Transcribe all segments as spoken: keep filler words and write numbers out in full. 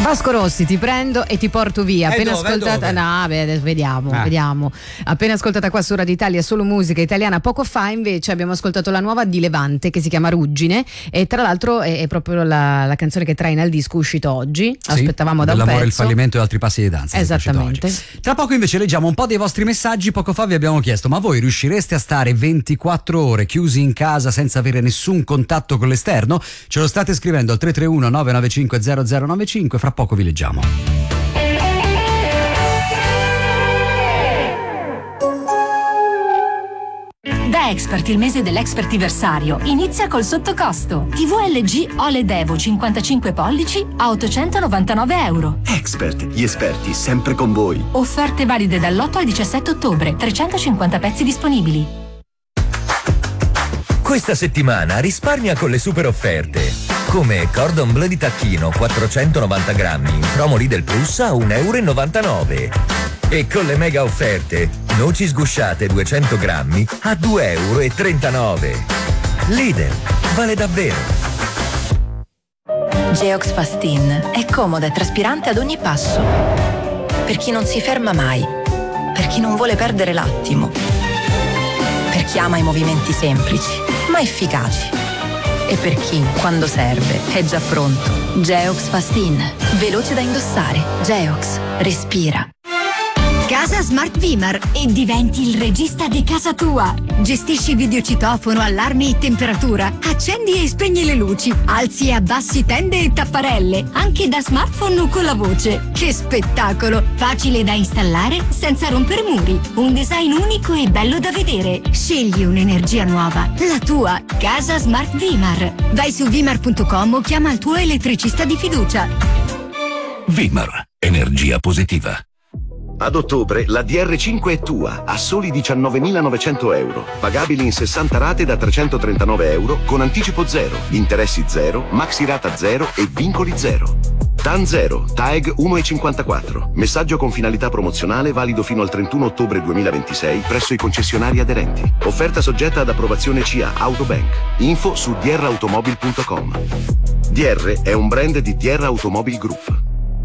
Vasco Rossi, ti prendo e ti porto via. Eh, Appena dove, ascoltata, dove? no, beh, vediamo, Ah. vediamo. Appena ascoltata qua su Radio Italia, solo musica italiana. Poco fa invece abbiamo ascoltato la nuova di Levante che si chiama Ruggine, e tra l'altro è, è proprio la, la canzone che traina il disco uscito oggi. Sì, Aspettavamo da un dell'amore, pezzo. il fallimento e altri passi di danza. Esattamente. Tra poco invece leggiamo un po' dei vostri messaggi. Poco fa vi abbiamo chiesto: ma voi riuscireste a stare ventiquattro ore chiusi in casa senza avere nessun contatto con l'esterno? Ce lo state scrivendo al tre tre uno nove nove cinque zero zero nove cinque. Fra poco vi leggiamo. Da Expert, il mese dell'expertiversario inizia col sottocosto. T V L G O L E D Evo cinquantacinque pollici a ottocentonovantanove euro. Expert, gli esperti sempre con voi. Offerte valide dall'otto al diciassette ottobre, trecentocinquanta pezzi disponibili. Questa settimana risparmia con le super offerte. Come Cordon Bleu di tacchino quattrocentonovanta grammi in promo Lidl Plus a un euro e novantanove. E con le mega offerte, noci sgusciate duecento grammi a due euro e trentanove. Lidl, vale davvero. Geox Fastin è comoda e traspirante ad ogni passo. Per chi non si ferma mai, per chi non vuole perdere l'attimo, per chi ama i movimenti semplici ma efficaci, e per chi, quando serve, è già pronto. Geox Fastin, veloce da indossare. Geox, respira. Casa Smart Vimar e diventi il regista di casa tua. Gestisci videocitofono, allarmi e temperatura. Accendi e spegni le luci. Alzi e abbassi tende e tapparelle. Anche da smartphone o con la voce. Che spettacolo! Facile da installare senza rompere muri. Un design unico e bello da vedere. Scegli un'energia nuova. La tua Casa Smart Vimar. Vai su vimar punto com o chiama il tuo elettricista di fiducia. Vimar, energia positiva. Ad ottobre la D R cinque è tua a soli diciannovemilanovecento euro, pagabili in sessanta rate da trecentotrentanove euro con anticipo zero, interessi zero, maxi rata zero e vincoli zero. T A N zero, T A E G uno virgola cinquantaquattro. Messaggio con finalità promozionale valido fino al trentuno ottobre duemilaventisei presso i concessionari aderenti. Offerta soggetta ad approvazione C I A Autobank. Info su d r automobil punto com. D R è un brand di D R Automobil Group.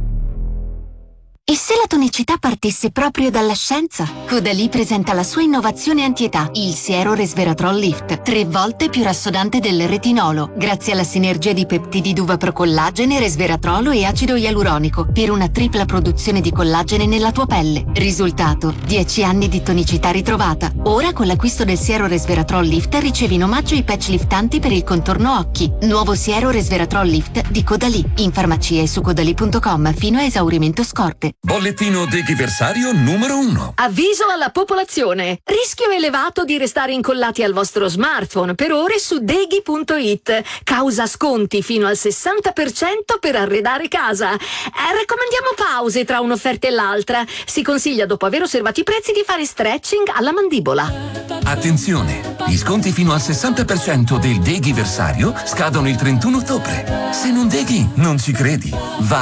E se la tonicità partisse proprio dalla scienza? Caudalie presenta la sua innovazione antietà, il siero resveratrol lift, tre volte più rassodante del retinolo, grazie alla sinergia di peptidi d'uva procollagene, resveratrolo e acido ialuronico, per una tripla produzione di collagene nella tua pelle. Risultato: dieci anni di tonicità ritrovata. Ora con l'acquisto del siero resveratrol lift ricevi in omaggio i patch liftanti per il contorno occhi. Nuovo siero resveratrol lift di Caudalie, in farmacia e su caudalie punto com fino a esaurimento scorte. Bollettino deghiversario numero uno. Avviso alla popolazione. Rischio elevato di restare incollati al vostro smartphone per ore su deghi punto it. Causa sconti fino al sessanta per cento per arredare casa. Eh, raccomandiamo pause tra un'offerta e l'altra. Si consiglia, dopo aver osservato i prezzi, di fare stretching alla mandibola. Attenzione, gli sconti fino al sessanta per cento del deghiversario scadono il trentuno ottobre. Se non deghi, non ci credi. Va